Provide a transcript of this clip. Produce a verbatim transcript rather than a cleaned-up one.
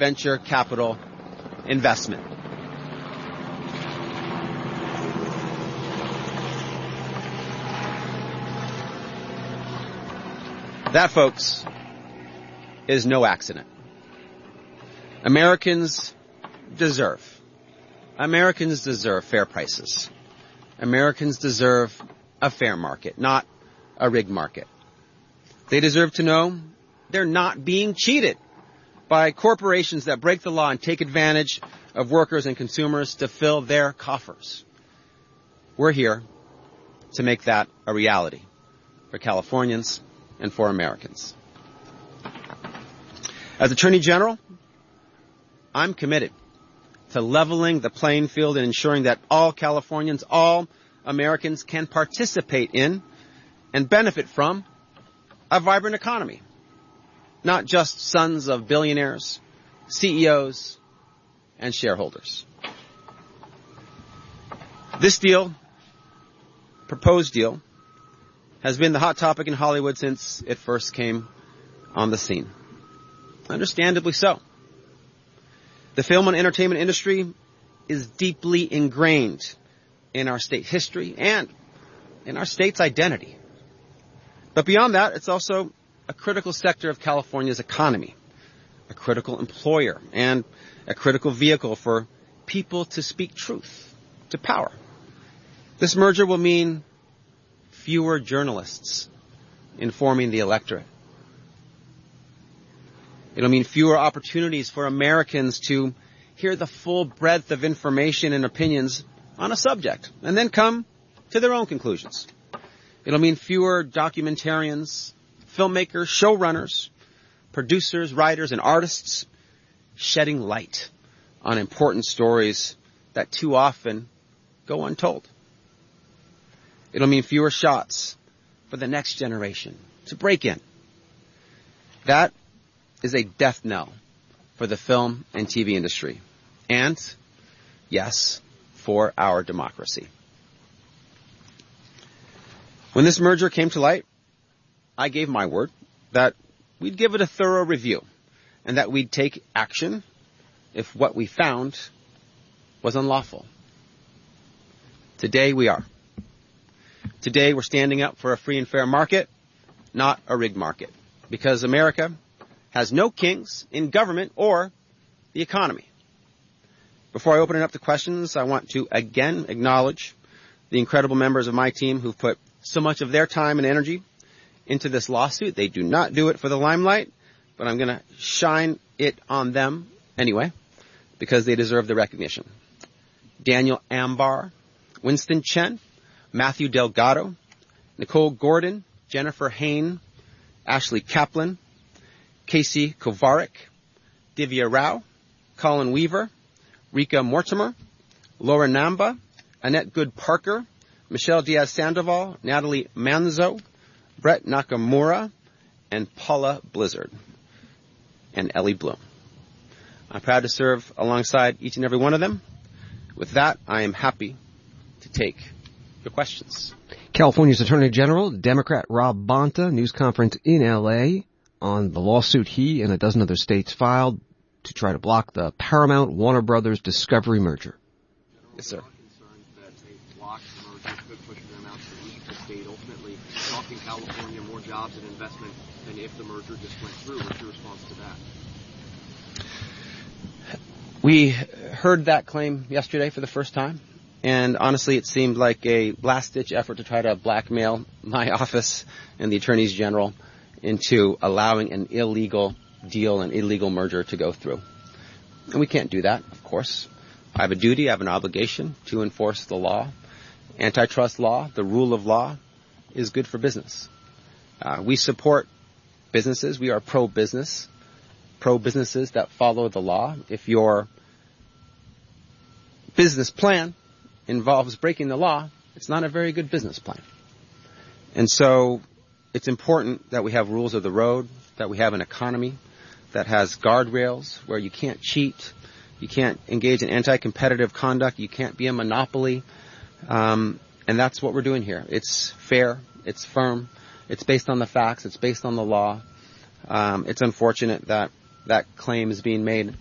venture capital investment. That, folks, is no accident. Americans deserve. Americans deserve fair prices. Americans deserve a fair market, not a rigged market. They deserve to know they're not being cheated by corporations that break the law and take advantage of workers and consumers to fill their coffers. We're here to make that a reality for Californians and for Americans. As Attorney General, I'm committed to leveling the playing field and ensuring that all Californians, all Americans can participate in and benefit from a vibrant economy. Not just sons of billionaires, C E Os, and shareholders. This deal, proposed deal, has been the hot topic in Hollywood since it first came on the scene. Understandably so. The film and entertainment industry is deeply ingrained in our state history and in our state's identity. But beyond that, it's also a critical sector of California's economy, a critical employer, and a critical vehicle for people to speak truth to power. This merger will mean fewer journalists informing the electorate. It'll mean fewer opportunities for Americans to hear the full breadth of information and opinions on a subject and then come to their own conclusions. It'll mean fewer documentarians, filmmakers, showrunners, producers, writers, and artists shedding light on important stories that too often go untold. It'll mean fewer shots for the next generation to break in. That is a death knell for the film and T V industry. And, yes, for our democracy. When this merger came to light, I gave my word that we'd give it a thorough review and that we'd take action if what we found was unlawful. Today we are. Today we're standing up for a free and fair market, not a rigged market, because America has no kings in government or the economy. Before I open it up to questions, I want to again acknowledge the incredible members of my team who've put so much of their time and energy into this lawsuit. They do not do it for the limelight, but I'm going to shine it on them anyway, because they deserve the recognition. Daniel Ambar, Winston Chen, Matthew Delgado, Nicole Gordon, Jennifer Hain, Ashley Kaplan, Casey Kovarik, Divya Rao, Colin Weaver, Rika Mortimer, Laura Namba, Annette Good-Parker, Michelle Diaz-Sandoval, Natalie Manzo, Brett Nakamura, and Paula Blizzard, and Ellie Bloom. I'm proud to serve alongside each and every one of them. With that, I am happy to take your questions. California's Attorney General, Democrat Rob Bonta, news conference in L A on the lawsuit he and a dozen other states filed to try to block the Paramount Warner Brothers Discovery merger. Yes, sir. Ultimately costing California more jobs and investment than if the merger just went through. What's your response to that? We heard that claim yesterday for the first time, and honestly it seemed like a last-ditch effort to try to blackmail my office and the attorneys general into allowing an illegal deal, an illegal merger to go through. And we can't do that, of course. I have a duty, I have an obligation to enforce the law. Antitrust law, the rule of law, is good for business. Uh, we support businesses. We are pro-business, pro-businesses that follow the law. If your business plan involves breaking the law, it's not a very good business plan. And so it's important that we have rules of the road, that we have an economy that has guardrails where you can't cheat, you can't engage in anti-competitive conduct, you can't be a monopoly. Um, and that's what we're doing here. It's fair. It's firm. It's based on the facts. It's based on the law. Um, it's unfortunate that that claim is being made